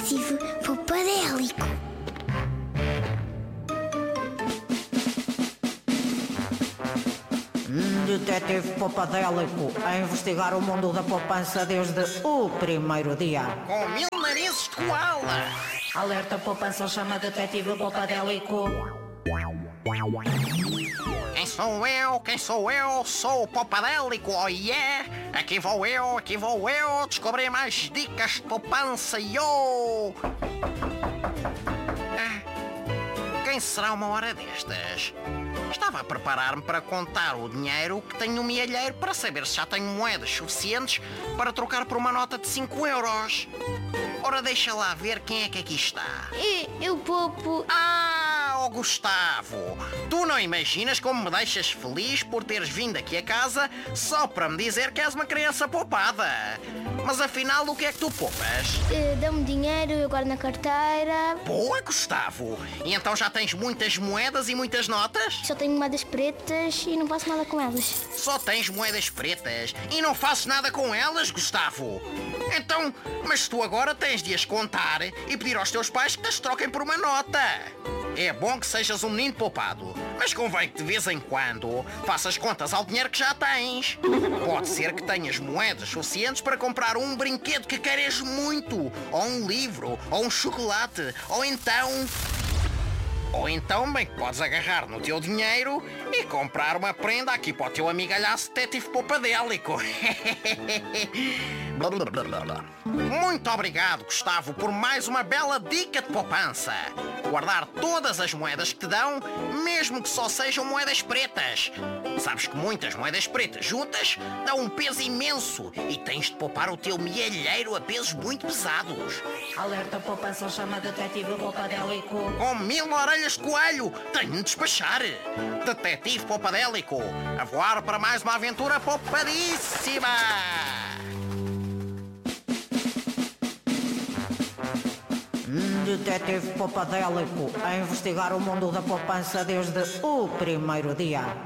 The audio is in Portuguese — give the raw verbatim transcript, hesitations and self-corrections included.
Detetive Popadélico. Detetive Popadélico a investigar o mundo da poupança desde o primeiro dia. Com mil narizes de koala. Alerta poupança, chama Detetive Popadélico. Quem sou eu? Quem sou eu? Sou o Popadélico, oh yeah! Aqui vou eu, aqui vou eu descobrir mais dicas de poupança, yo! Ah, quem será uma hora destas? Estava a preparar-me para contar o dinheiro que tenho no mielheiro para saber se já tenho moedas suficientes para trocar por uma nota de cinco euros. Ora, deixa lá ver quem é que aqui está. Eu, eu poupo. Ah, oh Gustavo, tu não imaginas como me deixas feliz por teres vindo aqui a casa só para me dizer que és uma criança poupada. Mas afinal, o que é que tu poupas? Uh, Dá-me dinheiro, eu guardo na carteira. Boa, Gustavo! E então já tens muitas moedas e muitas notas? Só tenho moedas pretas e não faço nada com elas. Só tens moedas pretas e não fazes nada com elas, Gustavo? Então, mas tu agora tens de as contar e pedir aos teus pais que te as troquem por uma nota. É bom que sejas um menino poupado, mas convém que de vez em quando faças contas ao dinheiro que já tens. Pode ser que tenhas moedas suficientes para comprar um brinquedo que queres muito, ou um livro, ou um chocolate, ou então... Ou então bem que podes agarrar no teu dinheiro e comprar uma prenda aqui para o teu amigalhaço Detetive Popadélico. Muito obrigado, Gustavo, por mais uma bela dica de poupança. Guardar todas as moedas que te dão, mesmo que só sejam moedas pretas. Sabes que muitas moedas pretas juntas dão um peso imenso e tens de poupar o teu mielheiro a pesos muito pesados. Alerta poupança, chama Detetive Popadélico. Com mil orelhas de coelho, tenho de despachar. Detetive Popadélico, a voar para mais uma aventura poupadíssima. Detetive Popadélico a investigar o mundo da poupança desde o primeiro dia.